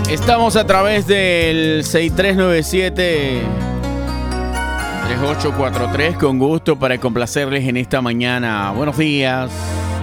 Estamos a través del 6397-3843 con gusto para complacerles en esta mañana. Buenos días.